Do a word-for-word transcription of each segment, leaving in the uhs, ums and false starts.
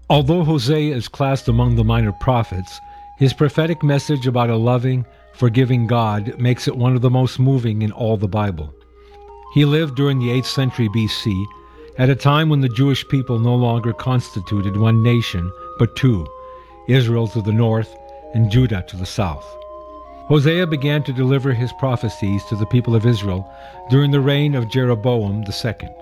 Although Hosea is classed among the minor prophets, his prophetic message about a loving, forgiving God makes it one of the most moving in all the Bible. He lived during the eighth century B C, at a time when the Jewish people no longer constituted one nation, but two, Israel to the north and Judah to the south. Hosea began to deliver his prophecies to the people of Israel during the reign of Jeroboam the second.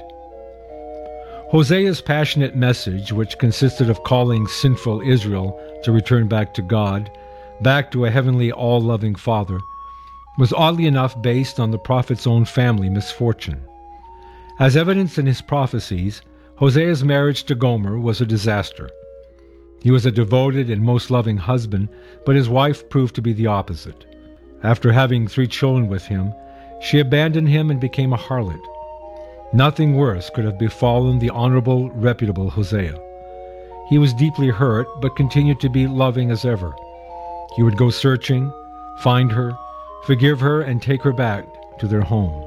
Hosea's passionate message, which consisted of calling sinful Israel to return back to God, back to a heavenly all-loving Father, was oddly enough based on the prophet's own family misfortune. As evidenced in his prophecies, Hosea's marriage to Gomer was a disaster. He was a devoted and most loving husband, but his wife proved to be the opposite. After having three children with him, she abandoned him and became a harlot. Nothing worse could have befallen the honorable, reputable Hosea. He was deeply hurt, but continued to be loving as ever. He would go searching, find her, forgive her, and take her back to their home.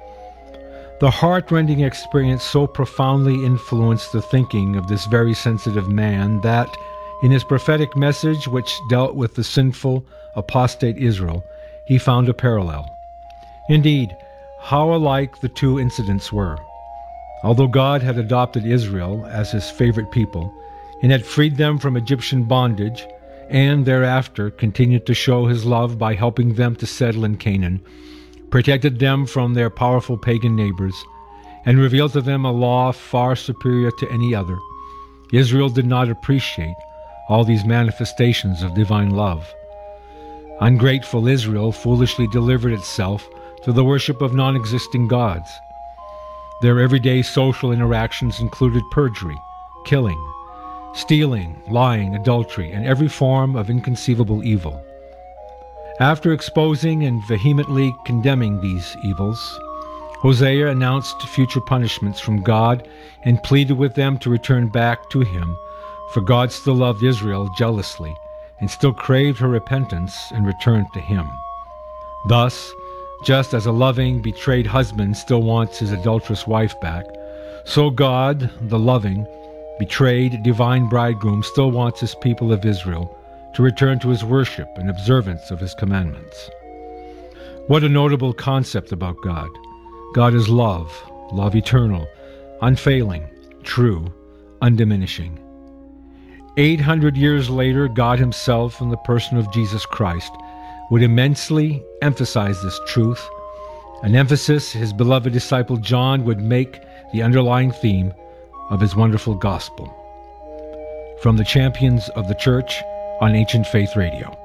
The heart-rending experience so profoundly influenced the thinking of this very sensitive man that, in his prophetic message which dealt with the sinful, apostate Israel, he found a parallel. Indeed, how alike the two incidents were. Although God had adopted Israel as his favorite people and had freed them from Egyptian bondage, and thereafter continued to show his love by helping them to settle in Canaan, protected them from their powerful pagan neighbors, and revealed to them a law far superior to any other, Israel did not appreciate all these manifestations of divine love. Ungrateful Israel foolishly delivered itself to the worship of non-existing gods. Their everyday social interactions included perjury, killing, stealing, lying, adultery, and every form of inconceivable evil. After exposing and vehemently condemning these evils, Hosea announced future punishments from God and pleaded with them to return back to him, for God still loved Israel jealously and still craved her repentance and return to him. Thus, just as a loving, betrayed husband still wants his adulterous wife back, so God, the loving, betrayed, divine bridegroom still wants his people of Israel to return to his worship and observance of his commandments. What a notable concept about God. God is love, love eternal, unfailing, true, undiminishing. Eight hundred years later, God himself, in the person of Jesus Christ, would immensely emphasize this truth, an emphasis his beloved disciple John would make the underlying theme of his wonderful gospel. From the Champions of the Church on Ancient Faith Radio.